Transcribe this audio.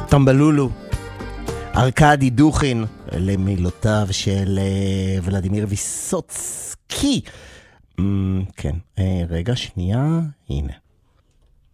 טמבלולו, ארקדי דוכין, למילותיו של ולדימיר ויסוצקי. כן, רגע, שנייה, הנה.